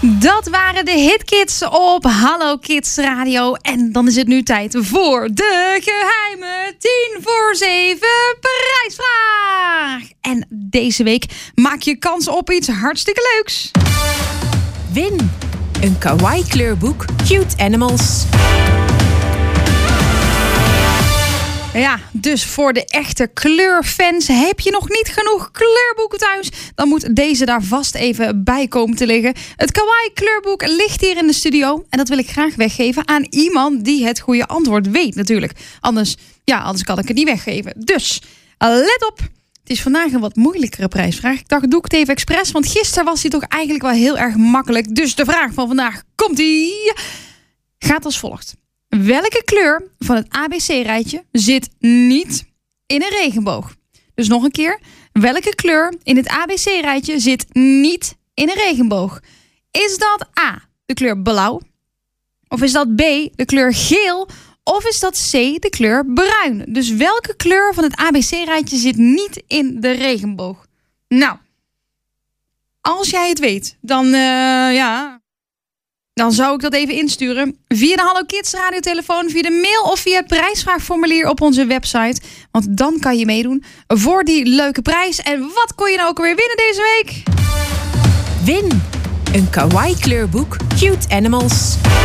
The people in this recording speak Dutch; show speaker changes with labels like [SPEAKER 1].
[SPEAKER 1] Dat waren de Hitkids op Hallo Kids Radio. En dan is het nu tijd voor de geheime 10 voor 7 prijsvraag. En deze week maak je kans op iets hartstikke leuks.
[SPEAKER 2] Win een kawaii kleurboek Cute Animals.
[SPEAKER 1] Ja, dus voor de echte kleurfans, heb je nog niet genoeg kleurboeken thuis? Dan moet deze daar vast even bij komen te liggen. Het kawaii kleurboek ligt hier in de studio. En dat wil ik graag weggeven aan iemand die het goede antwoord weet natuurlijk. Anders kan ik het niet weggeven. Dus, let op. Het is vandaag een wat moeilijkere prijsvraag. Ik dacht, doe ik het even expres. Want gisteren was die toch eigenlijk wel heel erg makkelijk. Dus de vraag van vandaag komt-ie. Gaat als volgt. Welke kleur van het ABC-rijtje zit niet in een regenboog? Dus nog een keer. Welke kleur in het ABC-rijtje zit niet in een regenboog? Is dat A, de kleur blauw? Of is dat B, de kleur geel? Of is dat C, de kleur bruin? Dus welke kleur van het ABC-rijtje zit niet in de regenboog? Nou, als jij het weet, dan zou ik dat even insturen. Via de Hallo Kids radiotelefoon, via de mail of via het prijsvraagformulier op onze website. Want dan kan je meedoen voor die leuke prijs. En wat kon je nou ook alweer winnen deze week?
[SPEAKER 2] Win een kawaii kleurboek Cute Animals.